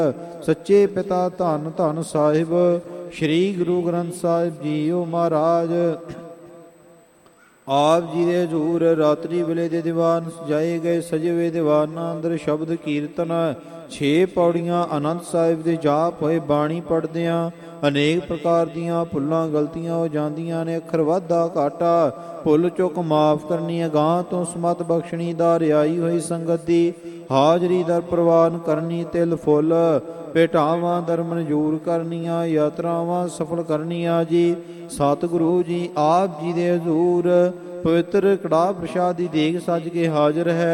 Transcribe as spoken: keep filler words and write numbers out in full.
ਸੱਚੇ ਪਿਤਾ ਧੰਨ ਧੰਨ ਸਾਹਿਬ ਸ੍ਰੀ ਗੁਰੂ ਗ੍ਰੰਥ ਸਾਹਿਬ ਜੀਓ ਮਹਾਰਾਜ। ਆਪ ਜੀ ਦੇ ਹਜ਼ੂਰ ਰਾਤਰੀ ਵੇਲੇ ਦੇ ਦੀਵਾਨ ਸਜਾਏ ਗਏ ਸਜੇ ਹੋਏ ਦੀਵਾਨਾਂ ਅੰਦਰ ਸ਼ਬਦ ਕੀਰਤਨ ਛੇ ਪੌੜੀਆਂ ਆਨੰਦ ਸਾਹਿਬ ਦੇ ਜਾਪ ਹੋਏ ਬਾਣੀ ਪੜ੍ਹਦਿਆਂ ਅਨੇਕ ਪ੍ਰਕਾਰ ਦੀਆਂ ਭੁੱਲਾਂ ਗਲਤੀਆਂ ਹੋ ਜਾਂਦੀਆਂ ਨੇ। ਅੱਖਰ ਵਾਧਾ ਘਾਟਾ ਭੁੱਲ ਚੁੱਕ ਮਾਫ ਕਰਨੀ, ਅਗਾਂਹ ਤੋਂ ਸਮਤ ਬਖਸ਼ਣੀ ਦਾ ਰਿਆਈ ਹੋਈ ਸੰਗਤ ਦੀ ਹਾਜ਼ਰੀ ਦਰ ਪ੍ਰਵਾਨ ਕਰਨੀ, ਤਿਲ ਫੁੱਲ ਭੇਟਾਵਾਂ ਦਰ ਮਨਜ਼ੂਰ ਕਰਨੀਆਂ, ਯਾਤਰਾਵਾਂ ਸਫਲ ਕਰਨੀਆਂ ਜੀ। ਸਤਿਗੁਰੂ ਜੀ ਆਪ ਜੀ ਦੇ ਹਜ਼ੂਰ ਪਵਿੱਤਰ ਕੜਾਹ ਪ੍ਰਸ਼ਾਦ ਦੀ ਦੇਗ ਸੱਜ ਕੇ ਹਾਜ਼ਰ ਹੈ।